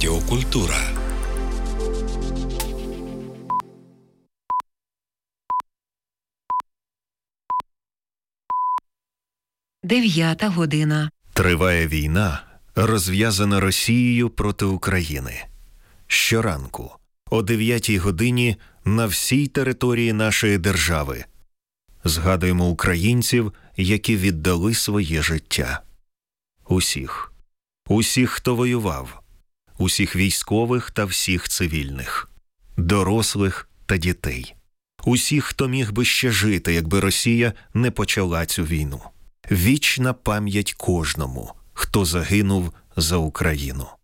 Радіокультура. Дев'ята година. Триває війна, розв'язана Росією проти України. Щоранку, о 9-й годині, на всій території нашої держави згадуємо українців, які віддали своє життя. Усіх, хто воював, усіх військових та всіх цивільних, дорослих та дітей, усіх, хто міг би ще жити, якби Росія не почала цю війну. Вічна пам'ять кожному, хто загинув за Україну.